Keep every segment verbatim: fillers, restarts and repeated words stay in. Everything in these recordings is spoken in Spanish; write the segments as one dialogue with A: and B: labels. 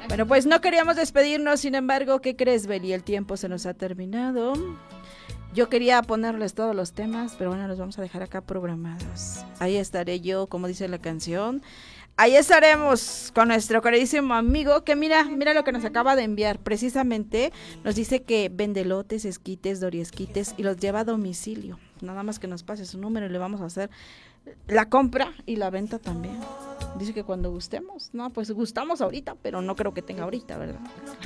A: Bueno, pues no queríamos despedirnos, sin embargo, ¿qué crees, Beli? El tiempo se nos ha terminado. Yo quería ponerles todos los temas, pero bueno, los vamos a dejar acá programados. Ahí estaré yo, como dice la canción. Ahí estaremos con nuestro queridísimo amigo, que mira, mira lo que nos acaba de enviar. Precisamente nos dice que vende lotes, esquites, doriesquites y los lleva a domicilio. Nada más que nos pase su número y le vamos a hacer la compra y la venta también. Dice que cuando gustemos, no, pues gustamos ahorita, pero no creo que tenga ahorita, ¿verdad?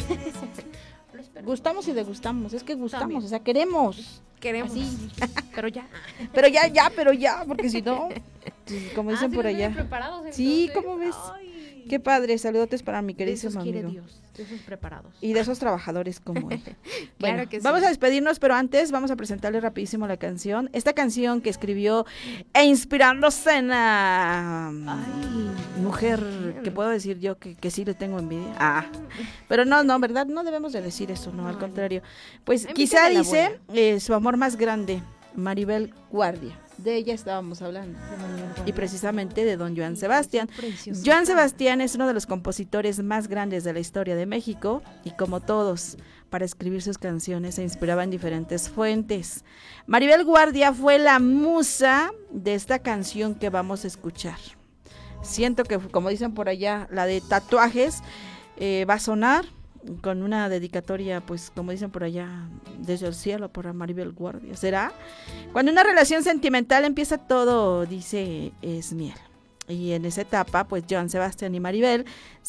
A: Gustamos y degustamos, es que gustamos, también. O sea, queremos.
B: Queremos,
A: así.
B: Pero ya.
A: Pero ya, ya, pero ya, porque si no, como dicen
B: ah,
A: por
B: ¿sí
A: allá.
B: Preparados,
A: sí, ¿cómo ves? Ay. Qué padre, saludotes para mi queridísimo amigo.
B: De esos quiere Dios, de esos preparados.
A: Y de esos trabajadores como él.
B: Claro
A: bueno,
B: que sí.
A: Vamos a despedirnos, pero antes vamos a presentarle rapidísimo la canción. Esta canción que escribió e inspirándose en la Ay, mujer que puedo decir yo que, que sí le tengo envidia. Ah, pero no, no, ¿verdad? No debemos de decir eso, no, al contrario. Pues quizá dice eh, su amor más grande, Maribel Guardia. De ella estábamos hablando y precisamente de don Joan Sebastián. Joan Sebastián es uno de los compositores más grandes de la historia de México y como todos, para escribir sus canciones se inspiraba en diferentes fuentes. Maribel Guardia fue la musa de esta canción que vamos a escuchar. Siento que, como dicen por allá, la de Tatuajes eh, va a sonar con una dedicatoria, pues como dicen por allá, desde el cielo para Maribel Guardia. ¿Será? Cuando una relación sentimental empieza todo, dice, es miel. Y en esa etapa, pues Joan Sebastián y Maribel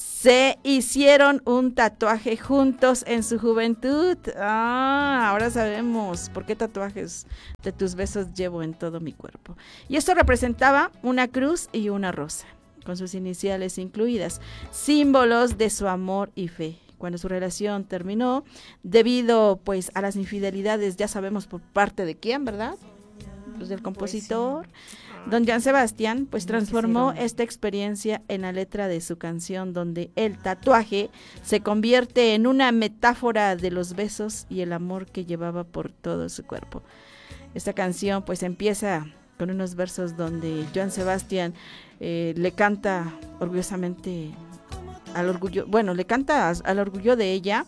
A: se hicieron un tatuaje juntos en su juventud. Ah, ahora sabemos por qué tatuajes de tus besos llevo en todo mi cuerpo. Y esto representaba una cruz y una rosa, con sus iniciales incluidas, símbolos de su amor y fe. Cuando su relación terminó, debido pues a las infidelidades, ya sabemos por parte de quién, ¿verdad? Pues del compositor. Don Joan Sebastián pues transformó esta experiencia en la letra de su canción, donde el tatuaje se convierte en una metáfora de los besos y el amor que llevaba por todo su cuerpo. Esta canción pues empieza con unos versos donde Joan Sebastián eh, le canta orgullosamente al orgullo, bueno, le canta al orgullo de ella.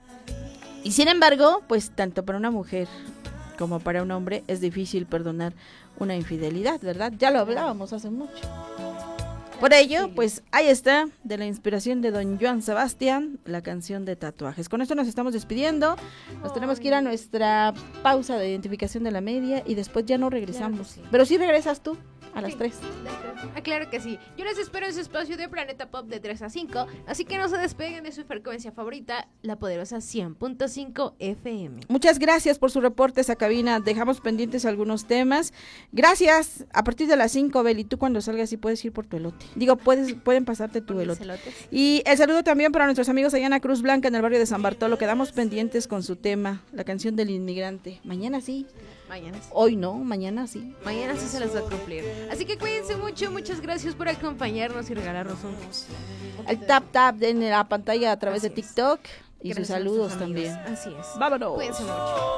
A: Y sin embargo, pues tanto para una mujer como para un hombre es difícil perdonar una infidelidad, ¿verdad? Ya lo hablábamos hace mucho. Por ello, pues ahí está, de la inspiración de don Joan Sebastián, la canción de Tatuajes. Con esto nos estamos despidiendo, nos tenemos que ir a nuestra pausa de identificación de la media y después ya no regresamos. Claro que sí. Pero sí regresas tú. A las sí, tres.
B: Ah, claro que sí. Yo les espero en su espacio de Planeta Pop de tres a cinco, así que no se despeguen de su frecuencia favorita, la poderosa cien punto cinco F M.
A: Muchas gracias por su reporte esa cabina. Dejamos pendientes algunos temas. Gracias. A partir de las cinco, Beli, tú cuando salgas sí puedes ir por tu elote. Digo, puedes pueden pasarte tu elote. Y el saludo también para nuestros amigos allá en la Cruz Blanca, en el barrio de San Bartolo. Quedamos pendientes con su tema, la canción del inmigrante. Mañana sí.
B: Mañana sí.
A: Hoy no, mañana sí.
B: Mañana sí se les va a cumplir. Así que cuídense mucho, muchas gracias por acompañarnos y regalarnos un...
A: El tap tap de la pantalla a través
B: Así
A: de TikTok
B: es.
A: y
B: Gracias
A: sus saludos
B: a
A: también.
B: Así es.
A: Vámonos.
B: Cuídense mucho.